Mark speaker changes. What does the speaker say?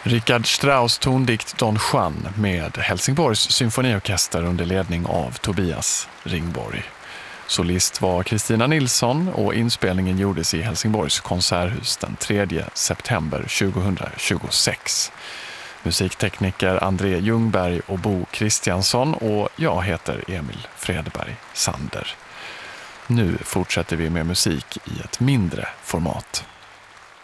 Speaker 1: Richard Strauss tondikt Don Juan med Helsingborgs symfoniorkester under ledning av Tobias Ringborg. Solist var Kristina Nilsson och inspelningen gjordes i Helsingborgs konserthus den 3 september 2026. Musiktekniker André Ljungberg och Bo Kristiansson och jag heter Emil Fredberg Sander. Nu fortsätter vi med musik i ett mindre format.